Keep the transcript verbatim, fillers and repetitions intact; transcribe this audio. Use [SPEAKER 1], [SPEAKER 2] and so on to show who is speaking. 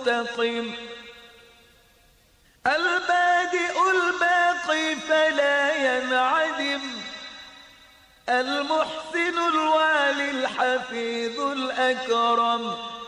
[SPEAKER 1] المستقيم. البادئ الباقي فلا ينعدم، المحسن الوالي الحفيظ الأكرم.